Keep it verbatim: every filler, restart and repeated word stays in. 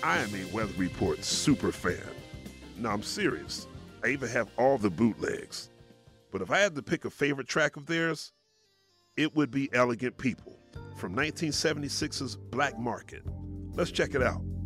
I am a Weather Report super fan. No, I'm serious. I even have all the bootlegs. But if I had to pick a favorite track of theirs, it would be Elegant People from nineteen seventy-six's Black Market. Let's check it out.